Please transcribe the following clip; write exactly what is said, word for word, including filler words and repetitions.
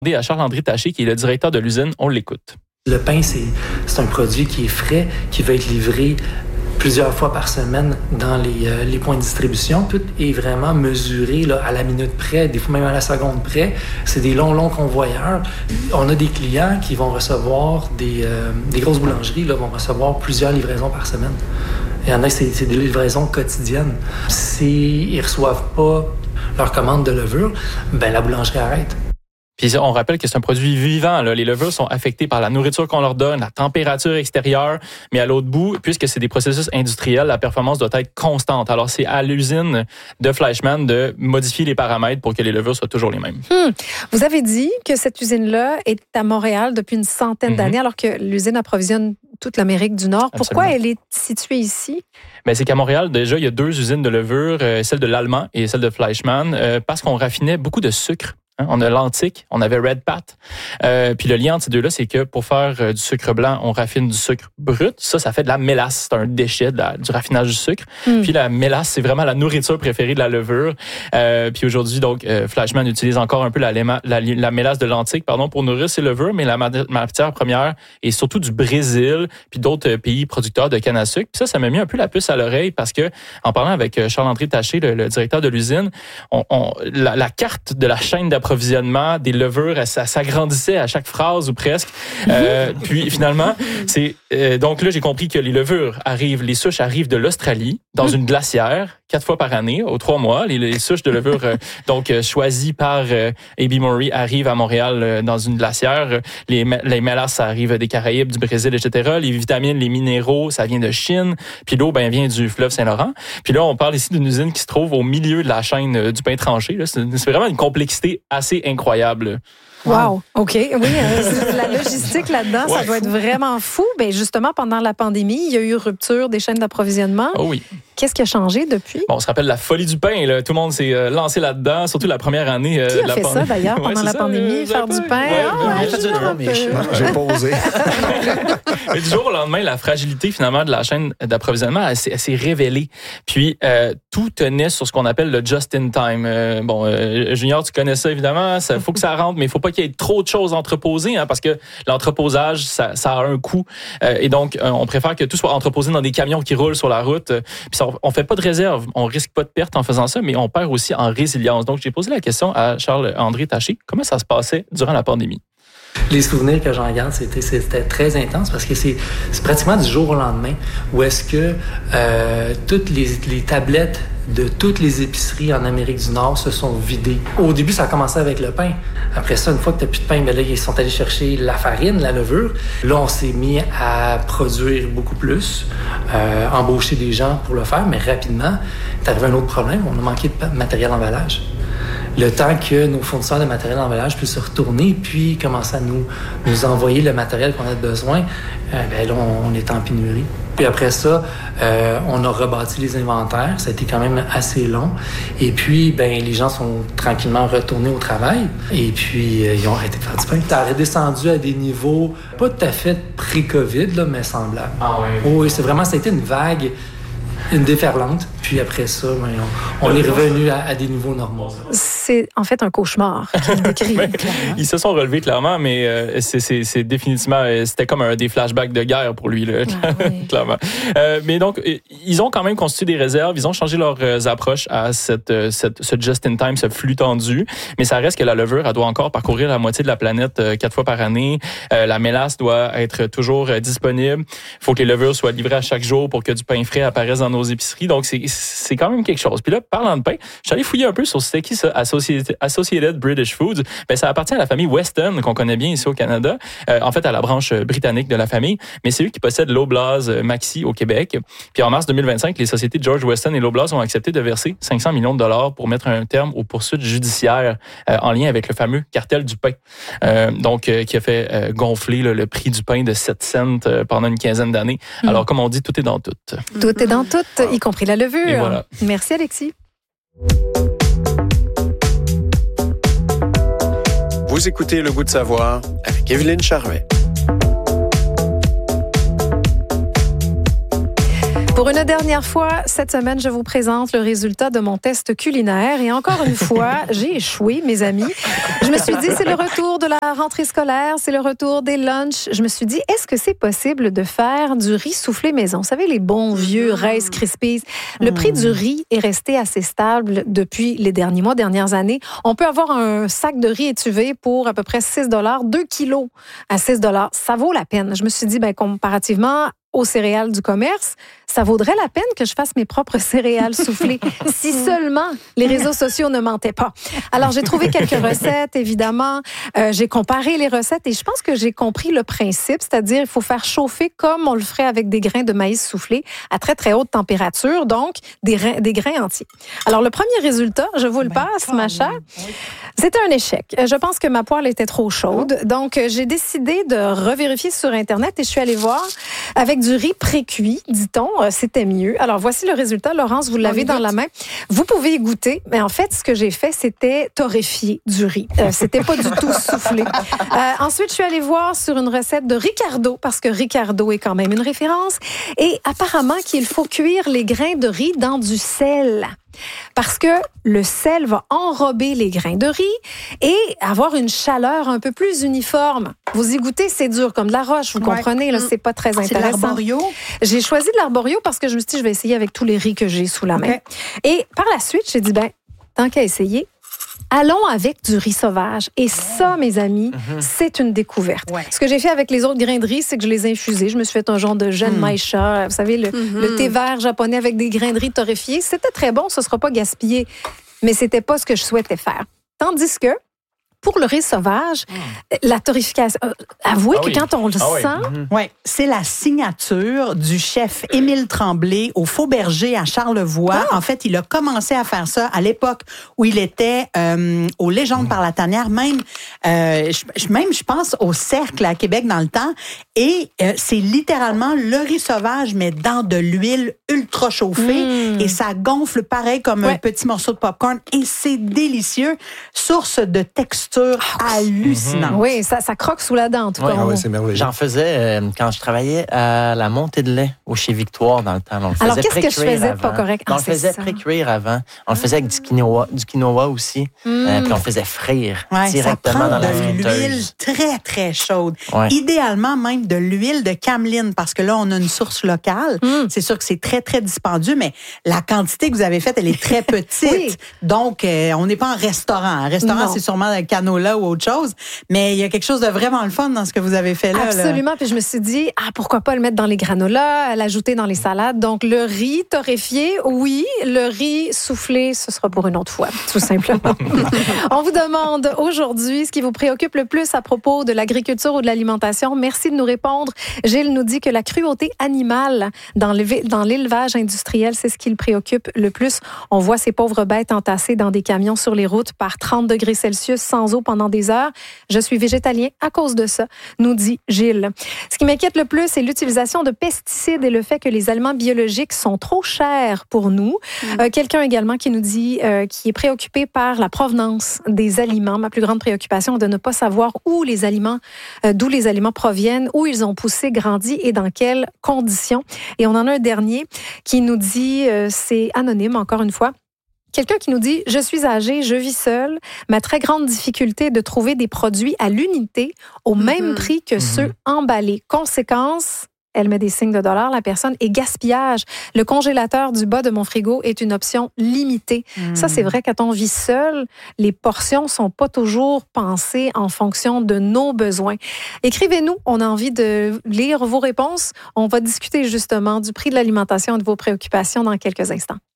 À Charles-André Taché, qui est le directeur de l'usine, on l'écoute. Le pain, c'est, c'est un produit qui est frais, qui va être livré plusieurs fois par semaine dans les, euh, les points de distribution. Tout est vraiment mesuré là, à la minute près, des fois même à la seconde près. C'est des longs, longs convoyeurs. On a des clients qui vont recevoir, des, euh, des grosses boulangeries là, vont recevoir plusieurs livraisons par semaine. Il y en a, c'est, c'est des livraisons quotidiennes. S'ils ne reçoivent pas leur commande de levure, ben la boulangerie arrête. Puis on rappelle que c'est un produit vivant. Là. Les levures sont affectées par la nourriture qu'on leur donne, la température extérieure, mais à l'autre bout, puisque c'est des processus industriels, la performance doit être constante. Alors c'est à l'usine de Fleischmann de modifier les paramètres pour que les levures soient toujours les mêmes. Hum. Vous avez dit que cette usine-là est à Montréal depuis une centaine mm-hmm. d'années, alors que l'usine approvisionne toute l'Amérique du Nord. Absolument. Pourquoi elle est située ici? Ben, c'est qu'à Montréal, déjà, il y a deux usines de levure, euh, celle de l'Allemand et celle de Fleischmann, euh, parce qu'on raffinait beaucoup de sucre. On a l'antique, on avait Red Pat. Euh, puis le lien entre ces deux-là, c'est que pour faire euh, du sucre blanc, on raffine du sucre brut. Ça, ça fait de la mélasse. C'est un déchet de la, du raffinage du sucre. Mm. Puis la mélasse, c'est vraiment la nourriture préférée de la levure. Euh, puis aujourd'hui, donc, euh, Fleischmann utilise encore un peu la, la, la mélasse de l'antique, pardon, pour nourrir ses levures, mais la matière première est surtout du Brésil, puis d'autres pays producteurs de canne à sucre. Puis ça, ça m'a mis un peu la puce à l'oreille parce que, en parlant avec Charles-André Taché, le, le directeur de l'usine, on, on, la, la carte de la chaîne d'approvisionnement des levures, ça s'agrandissait à chaque phrase ou presque. Euh, puis finalement, c'est euh, donc là j'ai compris que les levures arrivent, les souches arrivent de l'Australie dans une glacière quatre fois par année, aux trois mois. Les, les souches de levure euh, donc euh, choisies par euh, A B Maury arrivent à Montréal euh, dans une glacière. Les, les mélasses, ça arrive des Caraïbes, du Brésil, et cetera. Les vitamines, les minéraux, ça vient de Chine. Puis l'eau, ben vient du fleuve Saint-Laurent. Puis là, on parle ici d'une usine qui se trouve au milieu de la chaîne euh, du pain tranché. Là. C'est, c'est vraiment une complexité assez incroyable. Wow, OK. Oui, euh, la logistique là-dedans, ouais, ça doit fou. Être vraiment fou. Ben justement, pendant la pandémie, il y a eu rupture des chaînes d'approvisionnement. Oh oui. Qu'est-ce qui a changé depuis? Bon, on se rappelle la folie du pain. Là. Tout le monde s'est euh, lancé là-dedans, surtout la première année euh, qui a de la fait pandémie. ça, d'ailleurs, pendant ouais, la ça, pandémie, euh, faire du pain? Ouais, oh, ouais, j'ai du drum, j'ai posé. Mais du jour au lendemain, la fragilité finalement de la chaîne d'approvisionnement, elle, elle s'est révélée. Puis, euh, tout tenait sur ce qu'on appelle le just-in-time. Euh, bon, euh, Junior, tu connais ça évidemment. Il faut que ça rentre, mais il ne faut pas qu'il y ait trop de choses entreposées, hein, parce que l'entreposage, ça, ça a un coût. Euh, et donc, euh, on préfère que tout soit entreposé dans des camions qui roulent sur la route. Euh, puis ça, on ne fait pas de réserve. On risque pas de perte en faisant ça, mais on perd aussi en résilience. Donc, j'ai posé la question à Charles-André Taché. Comment ça se passait durant la pandémie? Les souvenirs que j'en garde, c'était, c'était très intense parce que c'est, c'est pratiquement du jour au lendemain où est-ce que euh, toutes les, les tablettes de toutes les épiceries en Amérique du Nord se sont vidées. Au début, ça a commencé avec le pain. Après ça, une fois que tu n'as plus de pain, ben là, ils sont allés chercher la farine, la levure. Là, on s'est mis à produire beaucoup plus, euh, embaucher des gens pour le faire, mais rapidement, est arrivé un autre problème. On a manqué de matériel d'emballage. Le temps que nos fournisseurs de matériel d'emballage puissent se retourner puis commencer à nous, nous envoyer le matériel qu'on a besoin, euh, ben là, on, on est en pénurie. Puis après ça, euh, on a rebâti les inventaires. Ça a été quand même assez long. Et puis, ben les gens sont tranquillement retournés au travail. Et puis, euh, ils ont arrêté de faire du pain. Ça a redescendu à des niveaux pas tout à fait pré-COVID, là, mais semblables. Ah oui? Oui, c'est vraiment, ça a été une vague, une déferlante. Puis après ça, ben, on, on est revenu à, à des niveaux normaux. C'est en fait un cauchemar qu'il décrit. ben, ils se sont relevés clairement, mais euh, c'est, c'est, c'est définitivement, c'était comme un des flashbacks de guerre pour lui, là, ah, oui. clairement. Euh, mais donc, ils ont quand même constitué des réserves, ils ont changé leurs approches à cette, cette, ce just-in-time, ce flux tendu, mais ça reste que la levure, elle doit encore parcourir la moitié de la planète euh, quatre fois par année. Euh, la mélasse doit être toujours euh, disponible. Il faut que les levures soient livrées à chaque jour pour que du pain frais apparaisse dans nos épiceries. Donc, c'est, c'est quand même quelque chose. Puis là, parlant de pain, je suis allé fouiller un peu sur c'était qui ça, Associated, Associated British Foods. Ben, ça appartient à la famille Weston, qu'on connaît bien ici au Canada. Euh, en fait, à la branche britannique de la famille. Mais c'est eux qui possèdent l'Oblaz Maxi au Québec. Puis en mars deux mille vingt-cinq, les sociétés George Weston et l'Oblaz ont accepté de verser cinq cents millions de dollars pour mettre un terme aux poursuites judiciaires euh, en lien avec le fameux cartel du pain. Euh, donc, euh, qui a fait euh, gonfler là, le prix du pain de sept cents euh, pendant une quinzaine d'années. Mmh. Alors, comme on dit, tout est dans tout. Tout est dans tout, wow. Y compris la levure. Et voilà. Merci, Alexis. Vous écoutez Le Goût de savoir avec Evelyne Charvet. Pour Pour une dernière fois, cette semaine, je vous présente le résultat de mon test culinaire. Et encore une fois, j'ai échoué, mes amis. Je me suis dit, c'est le retour de la rentrée scolaire, c'est le retour des lunchs. Je me suis dit, est-ce que c'est possible de faire du riz soufflé maison? Vous savez, les bons vieux Rice Krispies. Le prix du riz est resté assez stable depuis les derniers mois, dernières années. On peut avoir un sac de riz étuvé pour à peu près six dollars, deux kilos à six dollars. Ça vaut la peine. Je me suis dit, ben, comparativement aux céréales du commerce, ça vaudrait la peine que je fasse mes propres céréales soufflées, si seulement les réseaux sociaux ne mentaient pas. Alors, j'ai trouvé quelques recettes, évidemment. Euh, j'ai comparé les recettes et je pense que j'ai compris le principe, c'est-à-dire il faut faire chauffer comme on le ferait avec des grains de maïs soufflés à très, très haute température, donc des, reins, des grains entiers. Alors, le premier résultat, je vous le passe, ma chère, c'était un échec. Je pense que ma poêle était trop chaude, donc j'ai décidé de revérifier sur Internet et je suis allée voir avec du riz pré-cuit, dit-on, c'était mieux. Alors, voici le résultat. Laurence, vous l'avez dans la main. Vous pouvez y goûter. Mais en fait, ce que j'ai fait, c'était torréfier du riz. Euh, c'était pas du tout soufflé. Euh, ensuite, je suis allée voir sur une recette de Ricardo, parce que Ricardo est quand même une référence. Et apparemment qu'il faut cuire les grains de riz dans du sel. Parce que le sel va enrober les grains de riz et avoir une chaleur un peu plus uniforme. Vous y goûtez, c'est dur comme de la roche, vous ouais. comprenez, là, c'est pas très intéressant. C'est de l'arborio? J'ai choisi de l'arborio parce que je me suis dit, je vais essayer avec tous les riz que j'ai sous la main. Okay. Et par la suite, j'ai dit, ben, tant qu'à essayer, allons avec du riz sauvage. Et ça, mes amis, mm-hmm. c'est une découverte. Ouais. Ce que j'ai fait avec les autres grains de riz, c'est que je les ai infusés. Je me suis fait un genre de jeune mm. maïcha. Vous savez, le, mm-hmm. le thé vert japonais avec des grains de riz torréfiés. C'était très bon, ce ne sera pas gaspillé. Mais ce n'était pas ce que je souhaitais faire. Tandis que, pour le riz sauvage, mmh. la torréfication, euh, avouez ah que oui. quand on le ah sent... Oui, mmh. ouais, c'est la signature du chef Émile Tremblay au Fauberger à Charlevoix. Ah. En fait, il a commencé à faire ça à l'époque où il était euh, aux Légendes mmh. par la tanière, même, euh, je, même, je pense, au Cercle à Québec dans le temps. Et euh, c'est littéralement le riz sauvage, mais dans de l'huile ultra chauffée. Mmh. Et ça gonfle pareil comme ouais. un petit morceau de popcorn. Et c'est délicieux. Source de texture hallucinant. Mm-hmm. Oui, ça, ça croque sous la dent, en tout ouais, cas. Ah ouais, c'est merveilleux. J'en faisais euh, quand je travaillais à la montée de lait au chez Victoire dans le temps. On le Alors, qu'est-ce que je faisais avant. Pas correct? Ah, on le faisait pré-cuire avant. On le faisait avec du quinoa, du quinoa aussi. Mm. Euh, puis on le faisait frire ouais, directement dans la friteuse. De l'huile très, très chaude. Ouais. Idéalement, même de l'huile de cameline, parce que là, on a une source locale. Mm. C'est sûr que c'est très, très dispendieux, mais la quantité que vous avez faite, elle est très petite. Oui. Donc, euh, on n'est pas en restaurant. Un restaurant, non. c'est sûrement un canola ou autre chose, mais il y a quelque chose de vraiment le fun dans ce que vous avez fait là. Absolument, là. Puis je me suis dit, ah, pourquoi pas le mettre dans les granolas, l'ajouter dans les salades. Donc, le riz torréfié, oui. Le riz soufflé, ce sera pour une autre fois, tout simplement. On vous demande aujourd'hui ce qui vous préoccupe le plus à propos de l'agriculture ou de l'alimentation. Merci de nous répondre. Gilles nous dit que la cruauté animale dans l'élevage industriel, c'est ce qui le préoccupe le plus. On voit ces pauvres bêtes entassées dans des camions sur les routes par trente degrés Celsius sans eau pendant des heures. Je suis végétalien à cause de ça, nous dit Gilles. Ce qui m'inquiète le plus, c'est l'utilisation de pesticides et le fait que les aliments biologiques sont trop chers pour nous. Mmh. Euh, quelqu'un également qui nous dit euh, qui est préoccupé par la provenance des aliments. Ma plus grande préoccupation est de ne pas savoir où les aliments, euh, d'où les aliments proviennent, où ils ont poussé, grandi et dans quelles conditions. Et on en a un dernier qui nous dit, euh, c'est anonyme encore une fois, quelqu'un qui nous dit « Je suis âgé, je vis seul. Ma très grande difficulté est de trouver des produits à l'unité au mm-hmm. même prix que mm-hmm. ceux emballés. Conséquence, elle met des signes de dollars, la personne, et gaspillage. Le congélateur du bas de mon frigo est une option limitée. Mm. Ça, c'est vrai, quand on vit seul, les portions sont pas toujours pensées en fonction de nos besoins. Écrivez-nous, on a envie de lire vos réponses. On va discuter justement du prix de l'alimentation et de vos préoccupations dans quelques instants.